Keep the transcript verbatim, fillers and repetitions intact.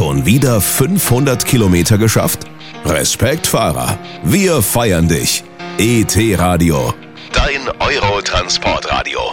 Schon wieder fünfhundert Kilometer geschafft? Respekt, Fahrer. Wir feiern dich. E T Radio. Dein Euro-Transportradio.